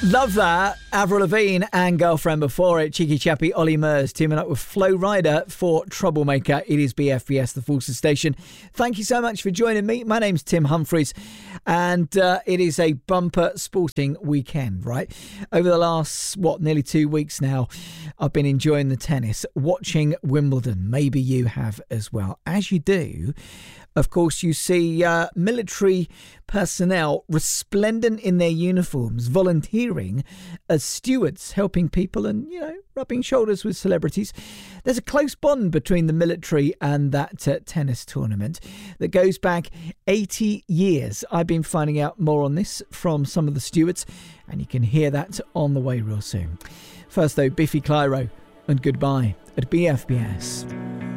Love that. Avril Lavigne and Girlfriend before it. Cheeky chappy Ollie Murs teaming up with Flo Rida for Troublemaker. It is BFBS, the Forces Station. Thank you so much for joining me. My name's Tim Humphreys, and it is a bumper sporting weekend, right? Over the last, nearly 2 weeks now, I've been enjoying the tennis, watching Wimbledon. Maybe you have as well. As you do, of course, you see military personnel resplendent in their uniforms, volunteering as stewards, helping people and, rubbing shoulders with celebrities. There's a close bond between the military and that tennis tournament that goes back 80 years. I've been finding out more on this from some of the stewards, and you can hear that on the way real soon. First, though, Biffy Clyro and Goodbye at BFBS.